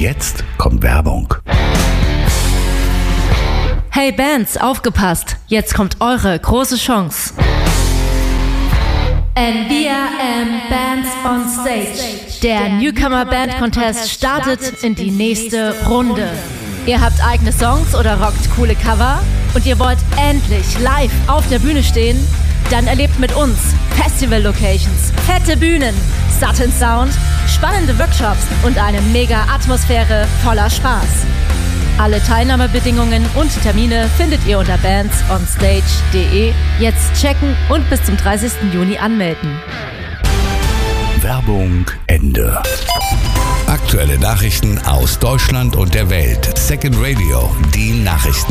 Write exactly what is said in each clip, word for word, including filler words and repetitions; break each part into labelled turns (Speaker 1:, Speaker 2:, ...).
Speaker 1: jetzt kommt Werbung.
Speaker 2: Hey Bands, aufgepasst! Jetzt kommt eure große Chance. N V R M Bands on Stage. Der Newcomer Band Contest startet in die nächste Runde. Ihr habt eigene Songs oder rockt coole Cover und ihr wollt endlich live auf der Bühne stehen? Dann erlebt mit uns Festival-Locations, fette Bühnen, satten Sound, spannende Workshops und eine mega Atmosphäre voller Spaß. Alle Teilnahmebedingungen und Termine findet ihr unter bands on stage punkt de. Jetzt checken und bis zum dreißigsten Juni anmelden.
Speaker 1: Werbung Ende. Aktuelle Nachrichten aus Deutschland und der Welt. Second Radio, die Nachrichten.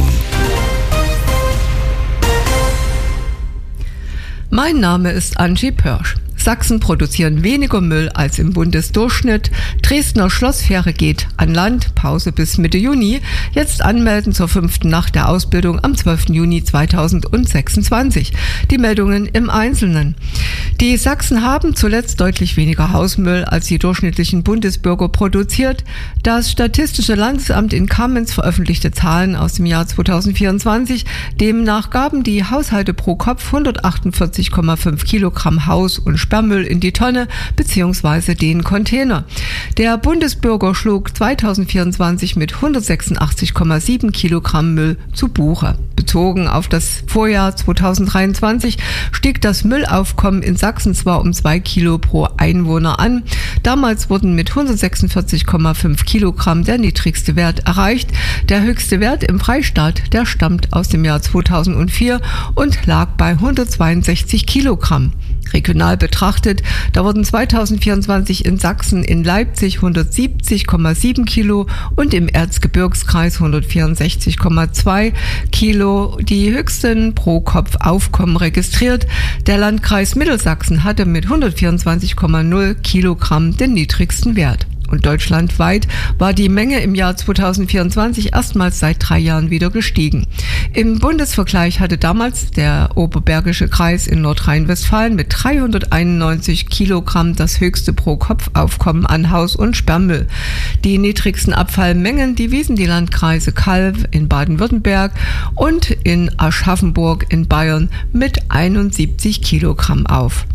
Speaker 3: Mein Name ist Angie Pörsch. Sachsen produzieren weniger Müll als im Bundesdurchschnitt. Dresdner Schlossfähre geht an Land, Pause bis Mitte Juni. Jetzt anmelden zur fünften Nacht der Ausbildung am zwölften Juni zweitausendsechsundzwanzig. Die Meldungen im Einzelnen. Die Sachsen haben zuletzt deutlich weniger Hausmüll als die durchschnittlichen Bundesbürger produziert. Das Statistische Landesamt in Kamenz veröffentlichte Zahlen aus dem Jahr zweitausendvierundzwanzig. Demnach gaben die Haushalte pro Kopf hundertachtundvierzig Komma fünf Kilogramm Haus- und Sperrmüll in die Tonne bzw. den Container. Der Bundesbürger schlug zweitausendvierundzwanzig mit hundertsechsundachtzig Komma sieben Kilogramm Müll zu Buche. Bezogen auf das Vorjahr zweitausenddreiundzwanzig stieg das Müllaufkommen in Sachsen zwar um zwei Kilo pro Einwohner an. Damals wurden mit hundertsechsundvierzig Komma fünf Kilogramm der niedrigste Wert erreicht. Der höchste Wert im Freistaat, der stammt aus dem Jahr zweitausendvier und lag bei hundertzweiundsechzig Kilogramm. Regional betrachtet, da wurden zweitausendvierundzwanzig in Sachsen in Leipzig hundertsiebzig Komma sieben Kilo und im Erzgebirgskreis hundertvierundsechzig Komma zwei Kilo die höchsten Pro-Kopf-Aufkommen registriert. Der Landkreis Mittelsachsen hatte mit hundertvierundzwanzig Komma null Kilogramm den niedrigsten Wert. Und deutschlandweit war die Menge im Jahr zweitausendvierundzwanzig erstmals seit drei Jahren wieder gestiegen. Im Bundesvergleich hatte damals der Oberbergische Kreis in Nordrhein-Westfalen mit dreihunderteinundneunzig Kilogramm das höchste Pro-Kopf-Aufkommen an Haus- und Sperrmüll. Die niedrigsten Abfallmengen, die wiesen die Landkreise Calw in Baden-Württemberg und in Aschaffenburg in Bayern mit einundsiebzig Kilogramm auf.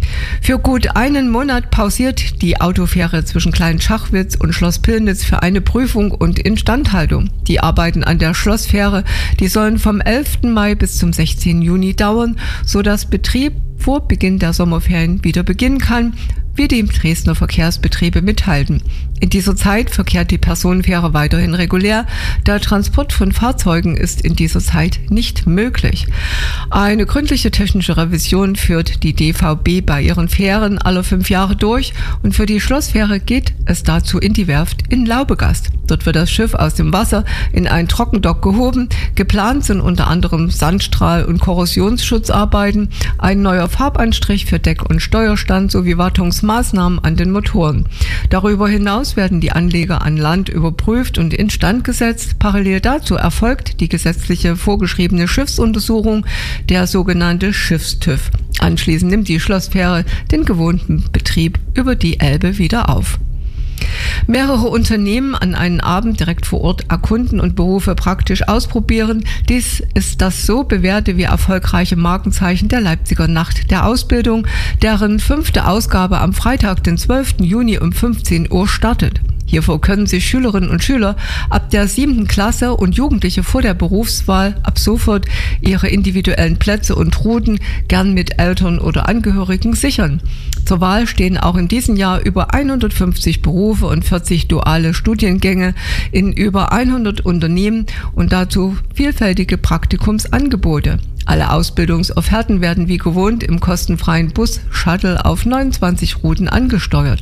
Speaker 3: Für gut einen Monat pausiert die Autofähre zwischen Klein-Schachwitz und Schloss Pillnitz für eine Prüfung und Instandhaltung. Die Arbeiten an der Schlossfähre, die sollen vom elften Mai bis zum sechzehnten Juni dauern, sodass Betrieb vor Beginn der Sommerferien wieder beginnen kann, wie die Dresdner Verkehrsbetriebe mitteilten. In dieser Zeit verkehrt die Personenfähre weiterhin regulär. Der Transport von Fahrzeugen ist in dieser Zeit nicht möglich. Eine gründliche technische Revision führt die D V B bei ihren Fähren alle fünf Jahre durch und für die Schlossfähre geht es dazu in die Werft in Laubegast. Dort wird das Schiff aus dem Wasser in ein Trockendock gehoben. Geplant sind unter anderem Sandstrahl- und Korrosionsschutzarbeiten, ein neuer Farbanstrich für Deck- und Steuerstand sowie Wartungsmaßnahmen an den Motoren. Darüber hinaus werden die Anleger an Land überprüft und instand gesetzt. Parallel dazu erfolgt die gesetzliche vorgeschriebene Schiffsuntersuchung, der sogenannte Schiffstüv. Anschließend nimmt die Schlossfähre den gewohnten Betrieb über die Elbe wieder auf. Mehrere Unternehmen an einem Abend direkt vor Ort erkunden und Berufe praktisch ausprobieren. Dies ist das so bewährte wie erfolgreiche Markenzeichen der Leipziger Nacht der Ausbildung, deren fünfte Ausgabe am Freitag, den zwölften Juni um fünfzehn Uhr startet. Hierfür können sich Schülerinnen und Schüler ab der siebten Klasse und Jugendliche vor der Berufswahl ab sofort ihre individuellen Plätze und Routen gern mit Eltern oder Angehörigen sichern. Zur Wahl stehen auch in diesem Jahr über hundertfünfzig Berufe und vierzig duale Studiengänge in über hundert Unternehmen und dazu vielfältige Praktikumsangebote. Alle Ausbildungsofferten werden wie gewohnt im kostenfreien Bus Shuttle auf neunundzwanzig Routen angesteuert.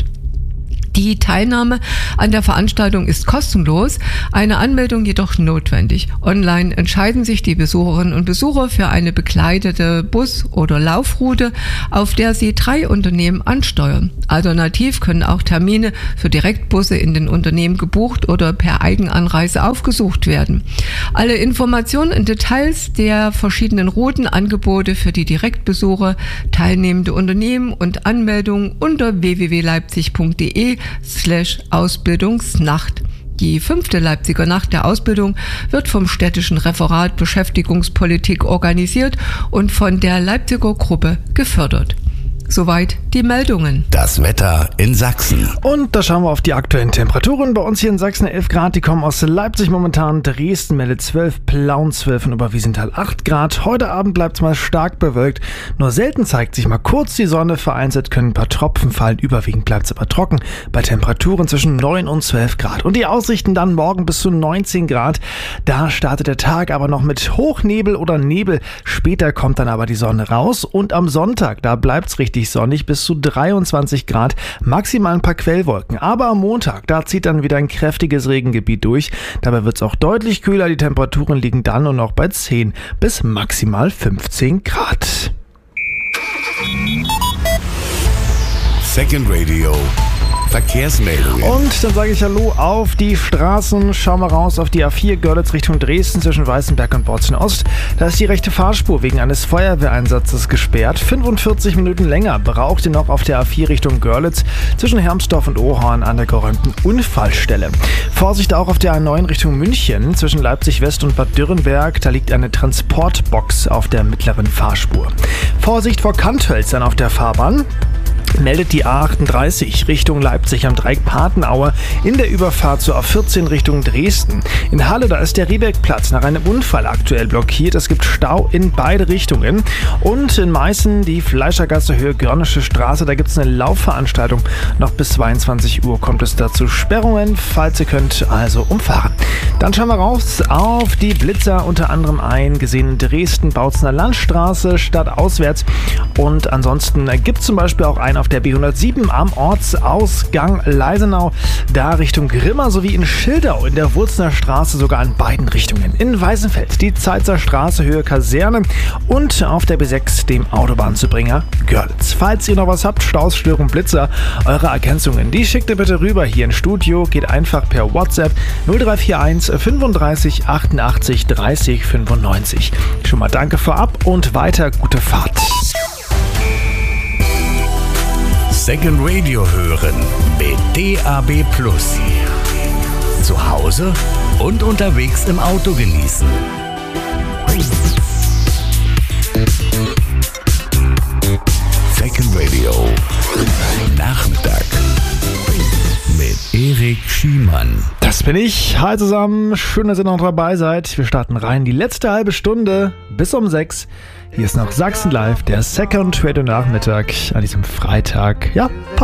Speaker 3: Die Teilnahme an der Veranstaltung ist kostenlos, eine Anmeldung jedoch notwendig. Online entscheiden sich die Besucherinnen und Besucher für eine begleitete Bus- oder Laufroute, auf der sie drei Unternehmen ansteuern. Alternativ können auch Termine für Direktbusse in den Unternehmen gebucht oder per Eigenanreise aufgesucht werden. Alle Informationen und Details der verschiedenen Routenangebote für die Direktbesucher, teilnehmende Unternehmen und Anmeldungen unter w w w punkt leipzig punkt de slash Ausbildungsnacht. Die fünfte Leipziger Nacht der Ausbildung wird vom städtischen Referat Beschäftigungspolitik organisiert und von der Leipziger Gruppe gefördert. Soweit die Meldungen.
Speaker 1: Das Wetter in Sachsen.
Speaker 4: Und da schauen wir auf die aktuellen Temperaturen. Bei uns hier in Sachsen elf Grad, die kommen aus Leipzig momentan. Dresden meldet zwölf, Plauen zwölf und Oberwiesenthal acht Grad. Heute Abend bleibt es mal stark bewölkt. Nur selten zeigt sich mal kurz die Sonne. Vereinzelt können ein paar Tropfen fallen. Überwiegend bleibt es aber trocken. Bei Temperaturen zwischen neun und zwölf Grad. Und die Aussichten dann morgen bis zu neunzehn Grad. Da startet der Tag aber noch mit Hochnebel oder Nebel. Später kommt dann aber die Sonne raus. Und am Sonntag, da bleibt es richtig sonnig bis zu dreiundzwanzig Grad, maximal ein paar Quellwolken. Aber am Montag, da zieht dann wieder ein kräftiges Regengebiet durch. Dabei wird es auch deutlich kühler. Die Temperaturen liegen dann nur noch bei zehn bis maximal fünfzehn Grad.
Speaker 1: Second Radio Verkehrsmeldungen.
Speaker 4: Und dann sage ich Hallo auf die Straßen. Schauen wir raus auf die A vier Görlitz Richtung Dresden zwischen Weißenberg und Borzin Ost. Da ist die rechte Fahrspur wegen eines Feuerwehreinsatzes gesperrt. fünfundvierzig Minuten länger braucht ihr noch auf der A vier Richtung Görlitz zwischen Hermsdorf und Ohorn an der geräumten Unfallstelle. Vorsicht auch auf der A neun Richtung München zwischen Leipzig West und Bad Dürrenberg. Da liegt eine Transportbox auf der mittleren Fahrspur. Vorsicht vor Kanthölzern auf der Fahrbahn. Meldet die A achtunddreißig Richtung Leipzig am Dreieck Patenauer in der Überfahrt zur A vierzehn Richtung Dresden. In Halle, da ist der Riebeckplatz nach einem Unfall aktuell blockiert. Es gibt Stau in beide Richtungen. Und in Meißen die Fleischergasse Höhe Görnische Straße, da gibt es eine Laufveranstaltung. Noch bis zweiundzwanzig Uhr kommt es dazu Sperrungen, falls ihr könnt, also umfahren. Dann schauen wir raus auf die Blitzer, unter anderem ein gesehen in Dresden, Bautzener Landstraße, stadtauswärts. Und ansonsten gibt es zum Beispiel auch einen auf der B hundertsieben am Ortsausgang Leisenau, da Richtung Grimma sowie in Schildau in der Wurzner Straße sogar in beiden Richtungen. In Weißenfeld die Zeitzer Straße Höhe Kaserne und auf der B sechs dem Autobahnzubringer Görlitz. Falls ihr noch was habt, Staus, Störung, Blitzer, eure Ergänzungen, die schickt ihr bitte rüber hier ins Studio, geht einfach per WhatsApp null drei vier eins fünfunddreißig achtundachtzig dreißig fünfundneunzig. Schon mal danke vorab und weiter gute Fahrt.
Speaker 1: Second Radio hören mit D A B Plus. Zu Hause und unterwegs im Auto genießen. Second Radio Nachmittag mit Erik Schiemann.
Speaker 4: Das bin ich. Hi zusammen. Schön, dass ihr noch dabei seid. Wir starten rein die letzte halbe Stunde bis um sechs. Hier ist noch Sachsen Live, der Second Radio Nachmittag an diesem Freitag. Ja,